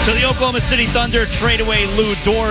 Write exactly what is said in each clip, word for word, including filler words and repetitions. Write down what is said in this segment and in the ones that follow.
So the Oklahoma City Thunder trade away Lou Dort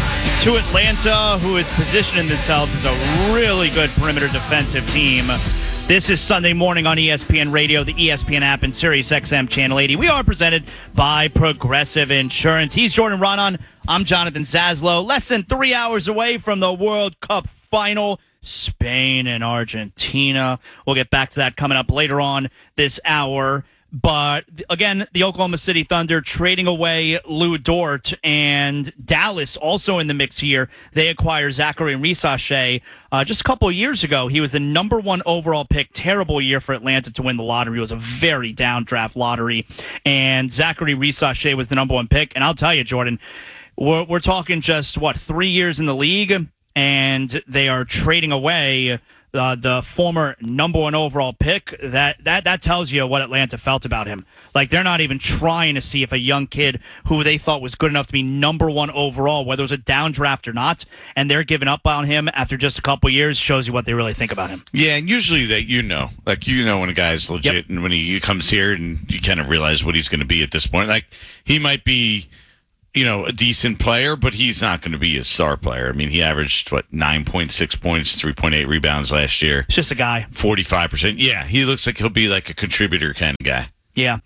to Atlanta, who is positioning themselves as a really good perimeter defensive team. This is Sunday morning on E S P N Radio, the E S P N app, and Sirius X M Channel eighty. We are presented by Progressive Insurance. He's Jordan Ronan. I'm Jonathan Zaslow. Less than three hours away from the World Cup final, Spain and Argentina. We'll get back to that coming up later on this hour. But, again, the Oklahoma City Thunder trading away Lou Dort, and Dallas also in the mix here. They acquire Zachary Rissache. Uh, just a couple of years ago, he was the number one overall pick. Terrible year for Atlanta to win the lottery. It was a very down draft lottery. And Zachary Rissache was the number one pick. And I'll tell you, Jordan, we're, we're talking just, what, three years in the league, and they are trading away Uh, the former number one overall pick. That, that that tells you what Atlanta felt about him. Like, they're not even trying to see if a young kid who they thought was good enough to be number one overall, whether it was a down draft or not, and they're giving up on him after just a couple years, shows you what they really think about him. Yeah, and usually that you know. Like, you know when a guy's legit, Yep. and when he comes here and you kind of realize what he's going to be at this point. Like, he might be, you know, a decent player, but he's not going to be a star player. I mean, he averaged, what, nine point six points, three point eight rebounds last year. It's just a guy. forty-five percent. Yeah, he looks like he'll be like a contributor kind of guy. Yeah.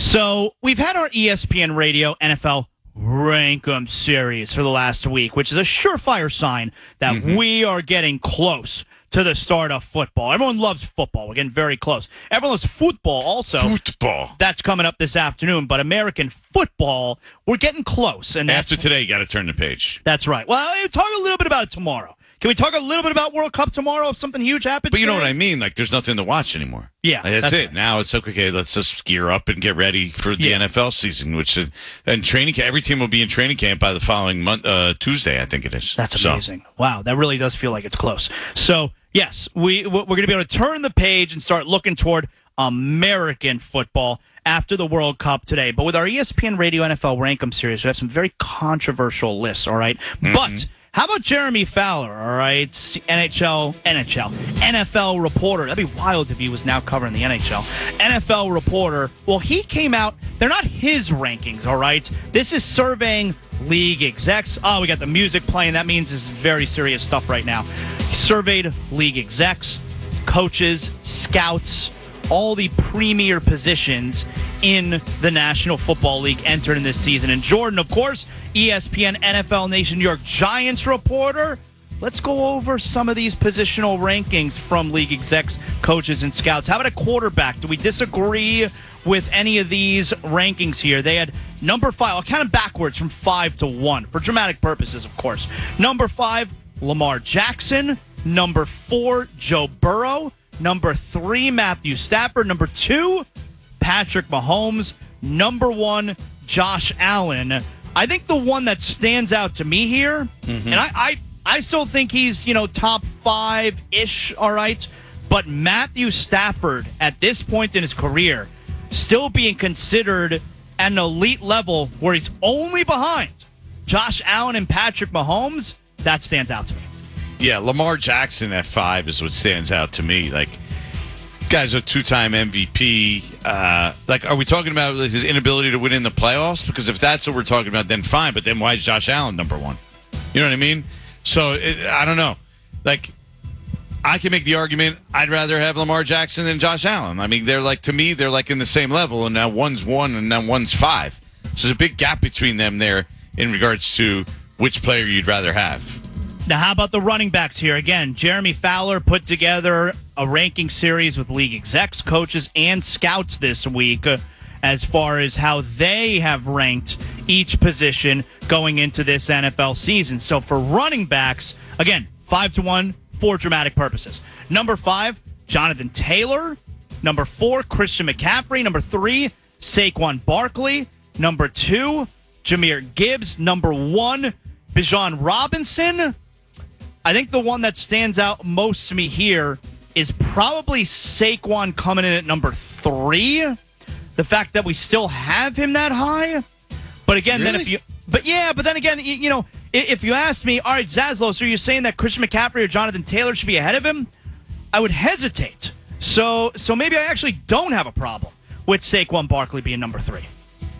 So we've had our E S P N Radio N F L Rankum series for the last week, which is a surefire sign that mm-hmm. we are getting close to the start of football. Everyone loves football. We're getting very close. Everyone loves football also. Football. That's coming up this afternoon. But American football, we're getting close. And after today, you got to turn the page. That's right. Well, we'll talk a little bit about it tomorrow. Can we talk a little bit about World Cup tomorrow if something huge happens? But you know today? what I mean? Like, there's nothing to watch anymore. Yeah. Like, that's, that's it. Right. Now it's like, okay, let's just gear up and get ready for the yeah. N F L season, which is, and training camp, every team will be in training camp by the following month, uh, Tuesday, I think it is. That's so. amazing. Wow, that really does feel like it's close. So, yes, we, we're going to be able to turn the page and start looking toward American football after the World Cup today. But with our E S P N Radio N F L Rankum series, we have some very controversial lists, all right? Mm-hmm. But how about Jeremy Fowler, all right? N H L, N H L, N F L reporter. That'd be wild if he was now covering the N H L. N F L reporter. Well, he came out. They're not his rankings, all right? This is surveying league execs. Oh, we got the music playing. That means this is very serious stuff right now. He surveyed league execs, coaches, scouts, all the premier positions in the National Football League entered in this season. And Jordan, of course, E S P N N F L Nation New York Giants reporter. Let's go over some of these positional rankings from league execs, coaches, and scouts. How about a quarterback? Do we disagree with any of these rankings here? They had number five. I'll count them backwards from five to one for dramatic purposes, of course. Number five, Lamar Jackson. Number four, Joe Burrow. Number three, Matthew Stafford. Number two, Patrick Mahomes. Number one, Josh Allen. I think the one that stands out to me here, mm-hmm. and I, I, I still think he's, you know, top five-ish, all right, but Matthew Stafford, at this point in his career, still being considered at an elite level where he's only behind Josh Allen and Patrick Mahomes, that stands out to me. Yeah, Lamar Jackson at five is what stands out to me. Like, guy's a two-time M V P. Uh, like, are we talking about his inability to win in the playoffs? Because if that's what we're talking about, then fine. But then why is Josh Allen number one? You know what I mean? So, it, I don't know. Like, I can make the argument I'd rather have Lamar Jackson than Josh Allen. I mean, they're like, to me, they're like in the same level, and now one's one and now one's five. So there's a big gap between them there in regards to which player you'd rather have. Now, how about the running backs here? Again, Jeremy Fowler put together a ranking series with league execs, coaches, and scouts this week uh, as far as how they have ranked each position going into this N F L season. So for running backs, again, five to one for dramatic purposes. Number five, Jonathan Taylor. Number four, Christian McCaffrey. Number three, Saquon Barkley. Number two, Jahmyr Gibbs. Number one, Bijan Robinson. I think the one that stands out most to me here is probably Saquon coming in at number three. The fact that we still have him that high. But again, really? then if you, but yeah, but then again, you, you know, if you asked me, all right, Zaslow, so you're saying that Christian McCaffrey or Jonathan Taylor should be ahead of him? I would hesitate. So, so maybe I actually don't have a problem with Saquon Barkley being number three.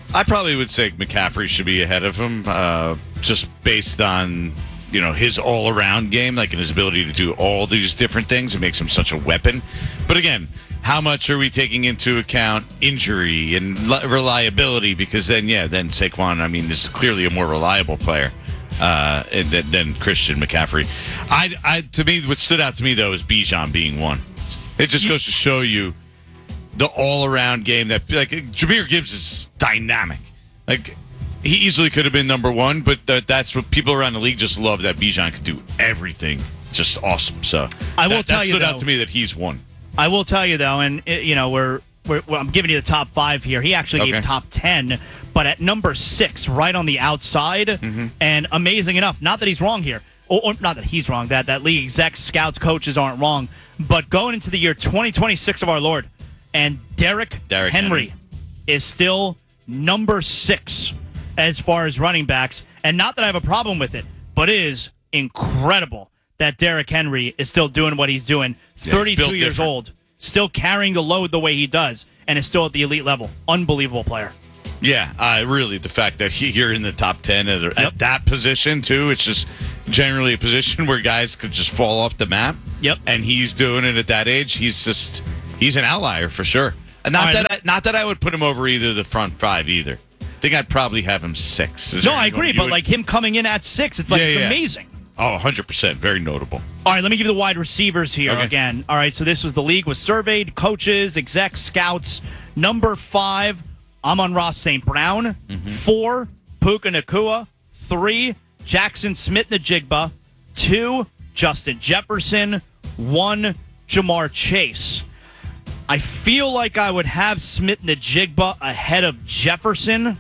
I probably would say McCaffrey should be ahead of him, uh, just based on you know his all-around game, like and his ability to do all these different things. It makes him such a weapon. But again, how much are we taking into account injury and reliability? Because then, yeah, then Saquon, I mean, is clearly a more reliable player uh, than, than Christian McCaffrey. I, I, to me, what stood out to me though is Bijan being one. It just goes to show you the all-around game that, like, Jahmyr Gibbs is dynamic. Like, he easily could have been number one, but th- that's what people around the league just love, that Bijan could do everything. Just awesome. So I will that, tell that you, stood though, out to me that he's one. I will tell you, though, and, it, you know, we're, we're, well, I'm giving you the top five here. He actually Okay. gave top ten, but at number six, right on the outside, Mm-hmm. and amazing enough, not that he's wrong here, or, or not that he's wrong, that, that league execs, scouts, coaches aren't wrong, but going into the year twenty twenty-six of our Lord, and Derrick, Derrick Henry, Henry. is still number six as far as running backs. And not that I have a problem with it, but it is incredible that Derrick Henry is still doing what he's doing. he's thirty-two built years different. old, still carrying the load the way he does, and is still at the elite level. Unbelievable player. Yeah, uh, really, the fact that he, you're in the top ten at, at Yep. that position, too, it's just generally a position where guys could just fall off the map. Yep. And he's doing it at that age. He's just, he's an outlier for sure. And not, All right, that I, not that I would put him over either of the front five either. I think I'd probably have him six. Is No, there I anyone agree, you but would- like him coming in at six, it's like Yeah, it's yeah. amazing. Oh, one hundred percent. Very notable. All right, let me give you the wide receivers here Okay. again. All right, so this was the league was surveyed, coaches, execs, scouts. Number five, Amon-Ra Saint Brown. Mm-hmm. Four, Puka Nacua. Three, Jackson Smith-Njigba. Two, Justin Jefferson. One, Jamar Chase. I feel like I would have Smith-Njigba ahead of Jefferson,